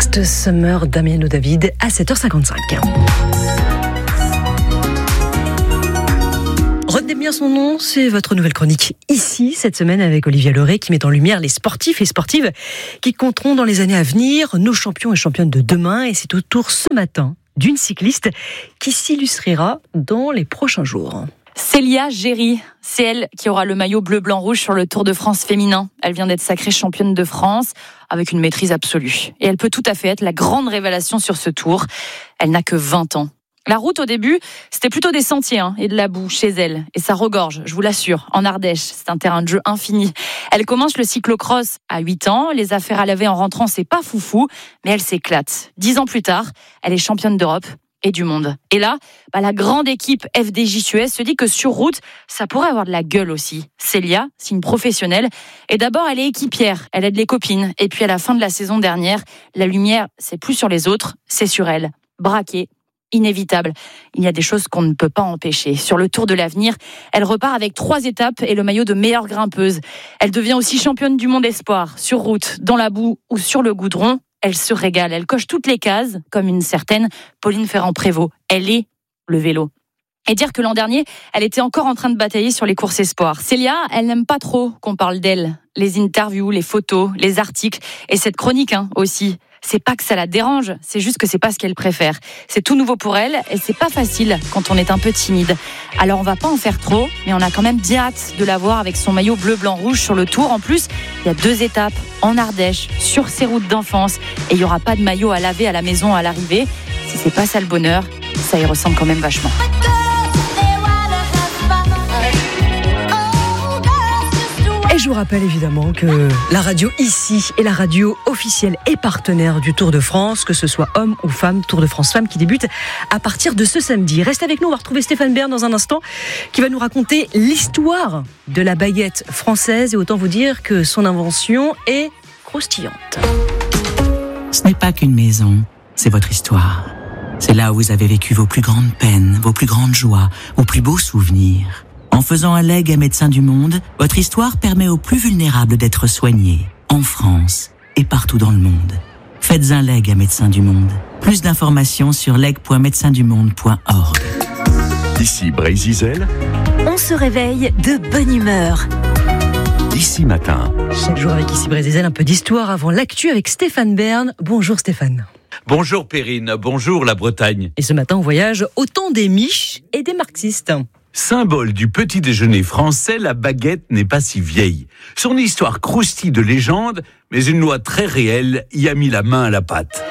Last Summer d'Amiano David à 7h55. Retenez bien son nom, c'est votre nouvelle chronique ici, cette semaine avec Olivia Leray qui met en lumière les sportifs et sportives qui compteront dans les années à venir, nos champions et championnes de demain. Et c'est au tour ce matin d'une cycliste qui s'illustrera dans les prochains jours. Célia Géry, c'est elle qui aura le maillot bleu-blanc-rouge sur le Tour de France féminin. Elle vient d'être sacrée championne de France avec une maîtrise absolue. Et elle peut tout à fait être la grande révélation sur ce Tour. Elle n'a que 20 ans. La route, au début, c'était plutôt des sentiers et de la boue chez elle. Et ça regorge, je vous l'assure, en Ardèche. C'est un terrain de jeu infini. Elle commence le cyclocross à 8 ans. Les affaires à laver en rentrant, c'est pas foufou, mais elle s'éclate. 10 ans plus tard, elle est championne d'Europe et du monde. Et là, la grande équipe FDJ Suez se dit que sur route, ça pourrait avoir de la gueule aussi. Célia, c'est une professionnelle. Et d'abord, elle est équipière, elle aide les copines. Et puis à la fin de la saison dernière, la lumière, c'est plus sur les autres, c'est sur elle. Braquée, inévitable. Il y a des choses qu'on ne peut pas empêcher. Sur le Tour de l'avenir, elle repart avec 3 étapes et le maillot de meilleure grimpeuse. Elle devient aussi championne du monde espoir, sur route, dans la boue ou sur le goudron. Elle se régale, elle coche toutes les cases, comme une certaine Pauline Ferrand-Prévot. Elle est le vélo. Et dire que l'an dernier, elle était encore en train de batailler sur les courses espoirs. Célia, elle n'aime pas trop qu'on parle d'elle. Les interviews, les photos, les articles, et cette chronique aussi. C'est pas que ça la dérange, c'est juste que c'est pas ce qu'elle préfère. C'est tout nouveau pour elle et c'est pas facile quand on est un peu timide. Alors on va pas en faire trop, mais on a quand même bien hâte de la voir avec son maillot bleu-blanc-rouge sur le Tour. En plus, il y a 2 étapes en Ardèche, sur ses routes d'enfance, et il y aura pas de maillot à laver à la maison à l'arrivée. Si c'est pas ça le bonheur, ça y ressemble quand même vachement. Et je vous rappelle évidemment que la radio ici est la radio officielle et partenaire du Tour de France, que ce soit homme ou femme, Tour de France Femmes qui débute à partir de ce samedi. Reste avec nous, on va retrouver Stéphane Bern dans un instant qui va nous raconter l'histoire de la baguette française, et autant vous dire que son invention est croustillante. Ce n'est pas qu'une maison, c'est votre histoire. C'est là où vous avez vécu vos plus grandes peines, vos plus grandes joies, vos plus beaux souvenirs. En faisant un legs à Médecins du Monde, votre histoire permet aux plus vulnérables d'être soignés, en France et partout dans le monde. Faites un legs à Médecins du Monde. Plus d'informations sur leg.médecindumonde.org. Ici Brézizel. On se réveille de bonne humeur. Ici Matin. Chaque jour avec Ici Brézizel, un peu d'histoire avant l'actu avec Stéphane Bern. Bonjour Stéphane. Bonjour Perrine, bonjour la Bretagne. Et ce matin, on voyage au temps des miches et des marxistes. Symbole du petit déjeuner français, la baguette n'est pas si vieille. Son histoire croustille de légende, mais une loi très réelle y a mis la main à la pâte.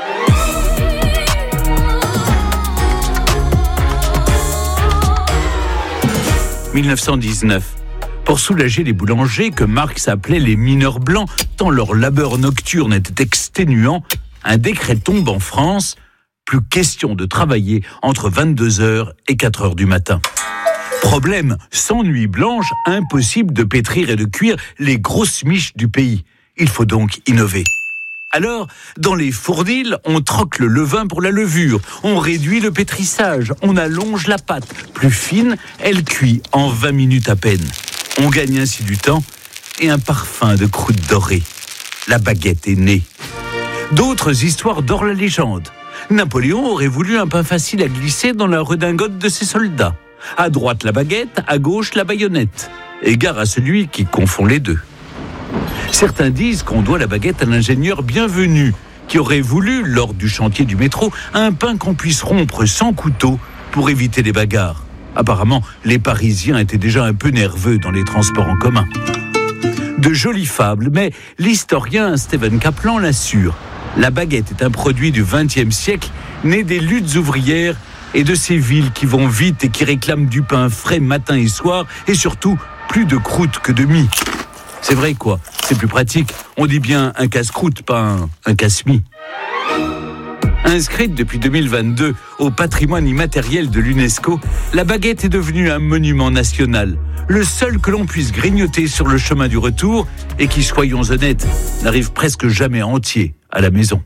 « 1919. Pour soulager les boulangers que Marx appelait les mineurs blancs, tant leur labeur nocturne était exténuant, un décret tombe en France. Plus question de travailler entre 22h et 4h du matin. Problème, sans nuit blanche, impossible de pétrir et de cuire les grosses miches du pays. Il faut donc innover. Alors, dans les fournils, on troque le levain pour la levure, on réduit le pétrissage, on allonge la pâte. Plus fine, elle cuit en 20 minutes à peine. On gagne ainsi du temps et un parfum de croûte dorée. La baguette est née. D'autres histoires dorent la légende. Napoléon aurait voulu un pain facile à glisser dans la redingote de ses soldats. À droite la baguette, à gauche la baïonnette. Égard à celui qui confond les deux. Certains disent qu'on doit la baguette à l'ingénieur Bienvenu, qui aurait voulu, lors du chantier du métro, un pain qu'on puisse rompre sans couteau pour éviter les bagarres. Apparemment, les Parisiens étaient déjà un peu nerveux dans les transports en commun. De jolies fables, mais l'historien Stephen Kaplan l'assure. La baguette est un produit du XXe siècle, né des luttes ouvrières et de ces villes qui vont vite et qui réclament du pain frais matin et soir, et surtout plus de croûte que de mie. C'est vrai quoi, c'est plus pratique. On dit bien un casse-croûte, pas un casse-mie. Inscrite depuis 2022 au patrimoine immatériel de l'UNESCO, la baguette est devenue un monument national. Le seul que l'on puisse grignoter sur le chemin du retour et qui, soyons honnêtes, n'arrive presque jamais entier à la maison.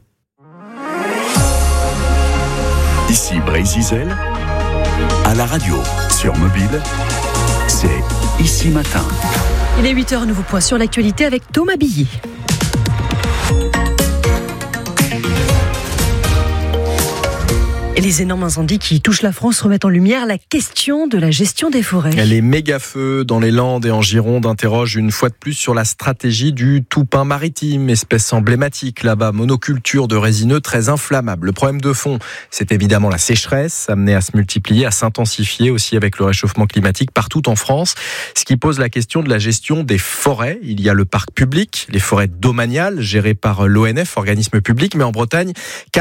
Ici Brézizel, à la radio, sur mobile, c'est Ici Matin. Il est 8h, nouveau point sur l'actualité avec Thomas Billet. les énormes incendies qui touchent la France remettent en lumière la question de la gestion des forêts. Les méga-feux dans les Landes et en Gironde interrogent une fois de plus sur la stratégie du toupin maritime, espèce emblématique là-bas, monoculture de résineux très inflammable. Le problème de fond, c'est évidemment la sécheresse, amenée à se multiplier, à s'intensifier aussi avec le réchauffement climatique partout en France, ce qui pose la question de la gestion des forêts. Il y a le parc public, les forêts domaniales, gérées par l'ONF, organisme public, mais en Bretagne,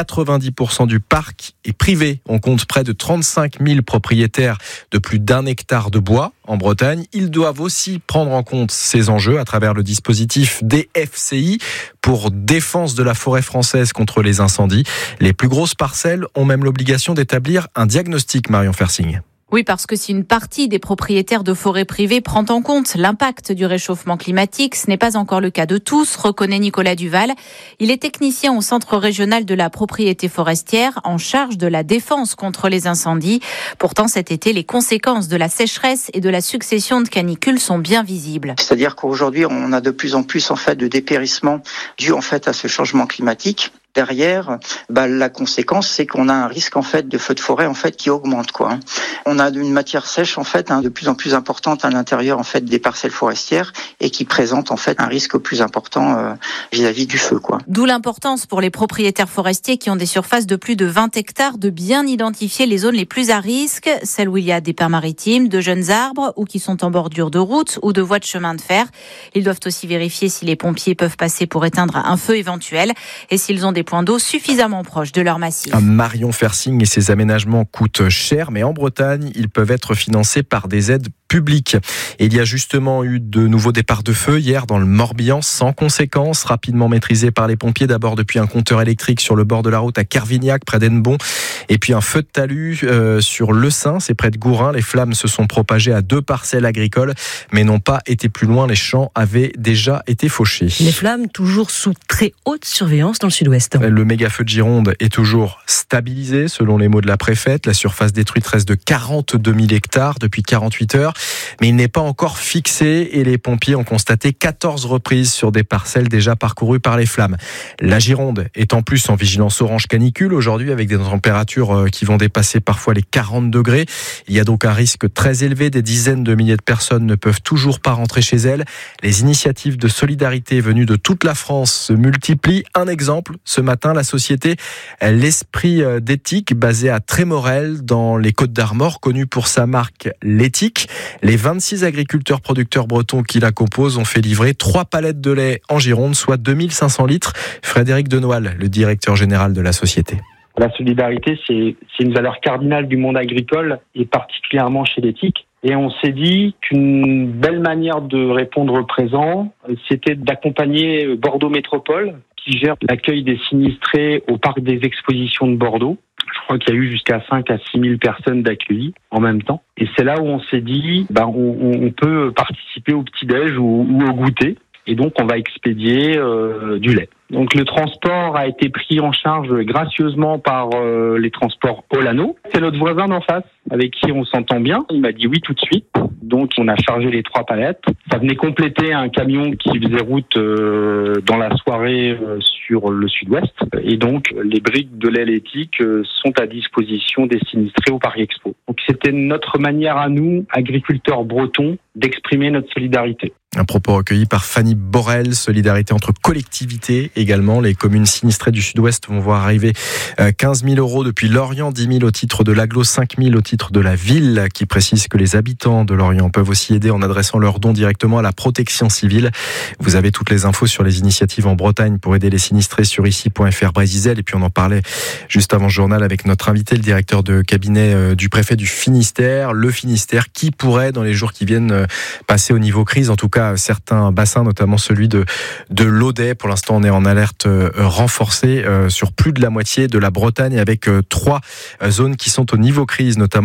90% du parc est privé. On compte près de 35 000 propriétaires de plus d'1 hectare de bois en Bretagne. Ils doivent aussi prendre en compte ces enjeux à travers le dispositif DFCI pour défense de la forêt française contre les incendies. Les plus grosses parcelles ont même l'obligation d'établir un diagnostic, Marion Fersing. Oui, parce que si une partie des propriétaires de forêts privées prend en compte l'impact du réchauffement climatique, ce n'est pas encore le cas de tous, reconnaît Nicolas Duval. Il est technicien au Centre régional de la propriété forestière en charge de la défense contre les incendies. Pourtant, cet été, les conséquences de la sécheresse et de la succession de canicules sont bien visibles. C'est-à-dire qu'aujourd'hui, on a de plus en plus de dépérissement dû à ce changement climatique. Derrière, la conséquence, c'est qu'on a un risque de feu de forêt qui augmente On a une matière sèche de plus en plus importante à l'intérieur des parcelles forestières et qui présente un risque plus important vis-à-vis du feu D'où l'importance pour les propriétaires forestiers qui ont des surfaces de plus de 20 hectares de bien identifier les zones les plus à risque, celles où il y a des pins maritimes, de jeunes arbres ou qui sont en bordure de route ou de voies de chemin de fer. Ils doivent aussi vérifier si les pompiers peuvent passer pour éteindre un feu éventuel et s'ils ont des points d'eau suffisamment proches de leur massif. Marion Fersing et ses aménagements coûtent cher, mais en Bretagne, ils peuvent être financés par des aides publiques. Et il y a justement eu de nouveaux départs de feu hier dans le Morbihan, sans conséquences, rapidement maîtrisés par les pompiers, d'abord depuis un compteur électrique sur le bord de la route à Kervignac, près d'Hennebon, et puis un feu de talus sur Le Saint, c'est près de Gourin. Les flammes se sont propagées à 2 parcelles agricoles, mais n'ont pas été plus loin. Les champs avaient déjà été fauchés. Les flammes toujours sous très haute surveillance dans le sud-ouest. Le méga-feu de Gironde est toujours stabilisé, selon les mots de la préfète. La surface détruite reste de 42 000 hectares depuis 48 heures. Mais il n'est pas encore fixé et les pompiers ont constaté 14 reprises sur des parcelles déjà parcourues par les flammes. La Gironde est en plus en vigilance orange canicule aujourd'hui avec des températures qui vont dépasser parfois les 40 degrés. Il y a donc un risque très élevé. Des dizaines de milliers de personnes ne peuvent toujours pas rentrer chez elles. Les initiatives de solidarité venues de toute la France se multiplient. Un exemple, ce matin, la société L'Esprit d'éthique, basée à Trémorel, dans les Côtes-d'Armor, connue pour sa marque L'éthique. Les 26 agriculteurs producteurs bretons qui la composent ont fait livrer 3 palettes de lait en Gironde, soit 2500 litres. Frédéric Denoil, le directeur général de la société. La solidarité, c'est une valeur cardinale du monde agricole et particulièrement chez l'éthique. Et on s'est dit qu'une belle manière de répondre présent, c'était d'accompagner Bordeaux Métropole, qui gère l'accueil des sinistrés au parc des expositions de Bordeaux. Je crois qu'il y a eu jusqu'à 5 à 6 000 personnes d'accueillis en même temps. Et c'est là où on s'est dit, on peut participer au petit-déj ou au goûter. Et donc, on va expédier du lait. Donc, le transport a été pris en charge gracieusement par les transports Olano. C'est notre voisin d'en face, avec qui on s'entend bien. Il m'a dit oui tout de suite. Donc, on a chargé les 3 palettes. Ça venait compléter un camion qui faisait route dans la soirée sur le sud-ouest. Et donc, les briques de lait laitique sont à disposition des sinistrés au Paris Expo. Donc, c'était notre manière à nous, agriculteurs bretons, d'exprimer notre solidarité. Un propos recueilli par Fanny Borel, solidarité entre collectivités également. Les communes sinistrées du Sud-Ouest vont voir arriver 15 000 € depuis Lorient, 10 000 au titre de l'Agglo, 5 000 au titre de la ville, qui précise que les habitants de Lorient peuvent aussi aider en adressant leurs dons directement à la protection civile. Vous avez toutes les infos sur les initiatives en Bretagne pour aider les sinistrés sur ici.fr Brésil. Et puis on en parlait juste avant le journal avec notre invité, le directeur de cabinet du préfet du Finistère. Le Finistère qui pourrait, dans les jours qui viennent, passer au niveau crise, en tout cas certains bassins, notamment celui de l'Audet. Pour l'instant, on est en alerte renforcée sur plus de la moitié de la Bretagne avec 3 zones qui sont au niveau crise, notamment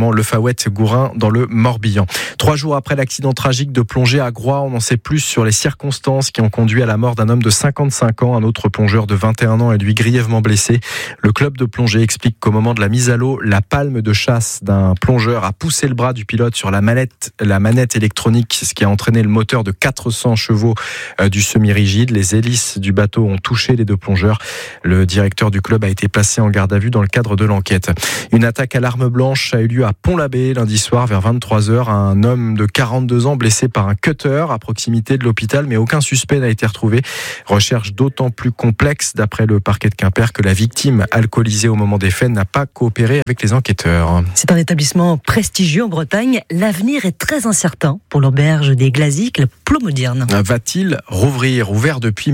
notamment Le Fawet-Gourin dans le Morbihan. 3 jours après l'accident tragique de plongée à Groix, on en sait plus sur les circonstances qui ont conduit à la mort d'un homme de 55 ans. Un autre plongeur de 21 ans est lui grièvement blessé. Le club de plongée explique qu'au moment de la mise à l'eau, la palme de chasse d'un plongeur a poussé le bras du pilote sur la manette électronique, ce qui a entraîné le moteur de 400 chevaux du semi-rigide. Les hélices du bateau ont touché les 2 plongeurs. Le directeur du club a été placé en garde à vue dans le cadre de l'enquête. Une attaque à l'arme blanche a eu lieu à Pont-l'Abbé lundi soir vers 23h. Un homme de 42 ans blessé par un cutter à proximité de l'hôpital, mais aucun suspect n'a été retrouvé. Recherche d'autant plus complexe d'après le parquet de Quimper que la victime, alcoolisée au moment des faits, n'a pas coopéré avec les enquêteurs. C'est un établissement prestigieux en Bretagne. L'avenir est très incertain pour l'auberge des Glaziques, le Plomodierne. Va-t-il rouvrir ? Ouvert depuis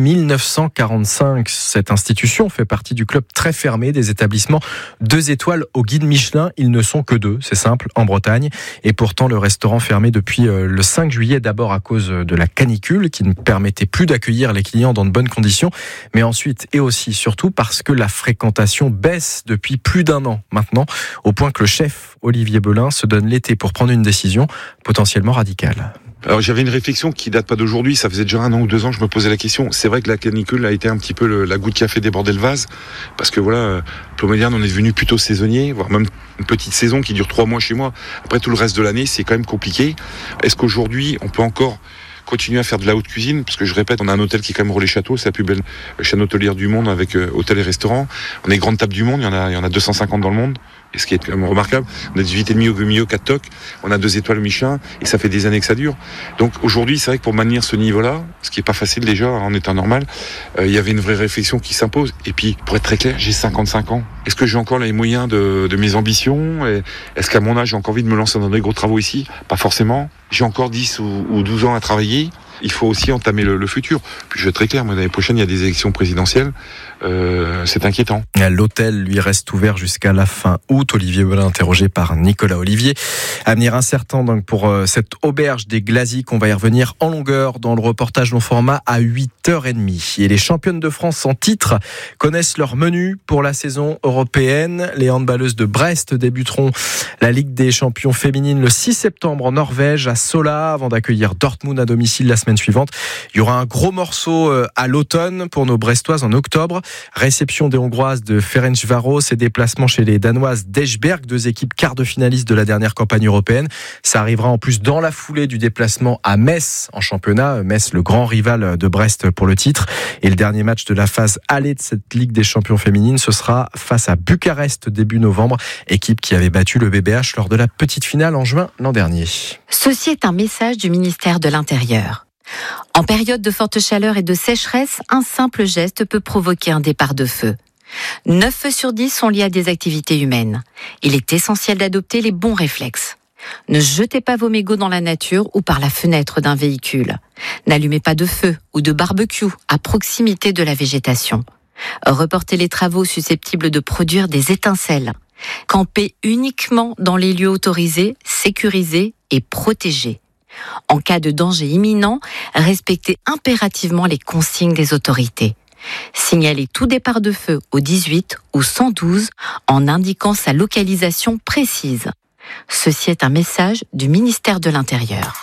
1945, cette institution fait partie du club très fermé des établissements 2 étoiles au guide Michelin. Ils ne sont que 2, c'est simple, en Bretagne. Et pourtant, le restaurant fermé depuis le 5 juillet, d'abord à cause de la canicule qui ne permettait plus d'accueillir les clients dans de bonnes conditions, mais ensuite et aussi surtout parce que la fréquentation baisse depuis plus d'1 an maintenant, au point que le chef Olivier Belin se donne l'été pour prendre une décision potentiellement radicale. Alors j'avais une réflexion qui date pas d'aujourd'hui, ça faisait déjà 1 an ou 2 ans que je me posais la question. C'est vrai que la canicule a été un petit peu la goutte qui a fait déborder le vase, parce que voilà, Plomodierne, on est devenu plutôt saisonnier, voire même une petite saison qui dure 3 mois chez moi. Après tout le reste de l'année, c'est quand même compliqué. Est-ce qu'aujourd'hui, on peut encore continuer à faire de la haute cuisine, parce que je répète, on a un hôtel qui est quand même Relais Château, c'est la plus belle chaîne hôtelière du monde avec hôtel et restaurant. On est grande table du monde, il y en a 250 dans le monde, et ce qui est quand même remarquable. On a 18,5 au Gumio, 4 tocs, on a 2 étoiles au Michelin, et ça fait des années que ça dure. Donc aujourd'hui, c'est vrai que pour maintenir ce niveau-là, ce qui est pas facile déjà en état normal, il y avait une vraie réflexion qui s'impose. Et puis, pour être très clair, j'ai 55 ans. Est-ce que j'ai encore les moyens de mes ambitions ? Et est-ce qu'à mon âge, j'ai encore envie de me lancer dans des gros travaux ici ? Pas forcément. J'ai encore 10 ou 12 ans à travailler. Il faut aussi entamer le futur. Puis je vais être très clair, l'année prochaine, il y a des élections présidentielles. C'est inquiétant. L'hôtel lui reste ouvert jusqu'à la fin août. Olivier Belin interrogé par Nicolas Olivier. Avenir incertain donc pour cette auberge des Glaziques. On va y revenir en longueur dans le reportage long format à 8h30. Et les championnes de France en titre connaissent leur menu pour la saison européenne. Les handballeuses de Brest débuteront la Ligue des champions féminines le 6 septembre en Norvège à Sola avant d'accueillir Dortmund à domicile la semaine suivante. Il y aura un gros morceau à l'automne pour nos Brestoises en octobre. Réception des Hongroises de Ferencváros et déplacement chez les Danoises d'Eschberg, 2 équipes quart de finalistes de la dernière campagne européenne. Ça arrivera en plus dans la foulée du déplacement à Metz en championnat. Metz, le grand rival de Brest pour le titre. Et le dernier match de la phase aller de cette Ligue des champions féminines, ce sera face à Bucarest début novembre, équipe qui avait battu le BBH lors de la petite finale en juin l'an dernier. Ceci est un message du ministère de l'Intérieur. En période de forte chaleur et de sécheresse, un simple geste peut provoquer un départ de feu. 9 feux sur 10 sont liés à des activités humaines. Il est essentiel d'adopter les bons réflexes. Ne jetez pas vos mégots dans la nature ou par la fenêtre d'un véhicule. N'allumez pas de feu ou de barbecue à proximité de la végétation. Reportez les travaux susceptibles de produire des étincelles. Campez uniquement dans les lieux autorisés, sécurisés et protégés. En cas de danger imminent, respectez impérativement les consignes des autorités. Signalez tout départ de feu au 18 ou 112 en indiquant sa localisation précise. Ceci est un message du ministère de l'Intérieur.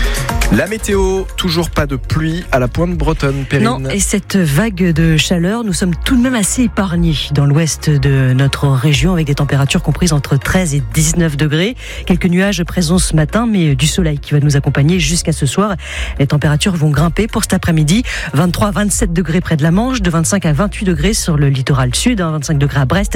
La météo, toujours pas de pluie à la pointe bretonne, Perrine. Non, et cette vague de chaleur, nous sommes tout de même assez épargnés dans l'ouest de notre région avec des températures comprises entre 13 et 19 degrés. Quelques nuages présents ce matin, mais du soleil qui va nous accompagner jusqu'à ce soir. Les températures vont grimper pour cet après-midi. 23 à 27 degrés près de la Manche, de 25 à 28 degrés sur le littoral sud, 25 degrés à Brest,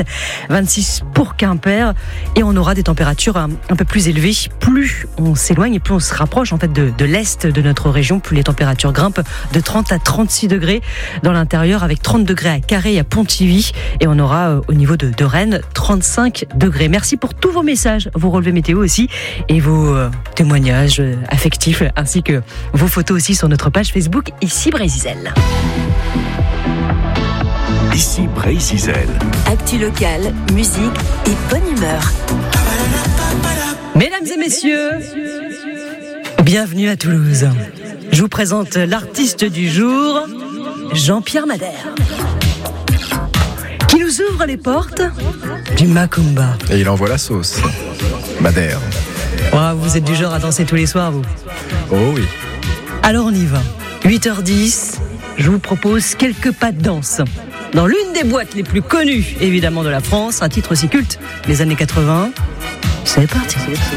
26 pour Quimper. Et on aura des températures un peu plus élevées. Plus on s'éloigne et plus on se rapproche en fait de l'est de notre région, plus les températures grimpent de 30 à 36 degrés dans l'intérieur avec 30 degrés à Carré et à Pontivy et on aura au niveau de Rennes 35 degrés. Merci pour tous vos messages, vos relevés météo aussi et vos témoignages affectifs ainsi que vos photos aussi sur notre page Facebook Ici Brésil. Ici Brésil. Actu locale, musique et bonne humeur. Mesdames et messieurs, bienvenue à Toulouse. Je vous présente l'artiste du jour, Jean-Pierre Madère. qui nous ouvre les portes du Macumba. Et il envoie la sauce. Madère. Oh, vous êtes du genre à danser tous les soirs, vous? Oh oui. Alors on y va. 8h10, je vous propose quelques pas de danse. Dans l'une des boîtes les plus connues, évidemment, de la France, un titre aussi culte des années 80. C'est parti.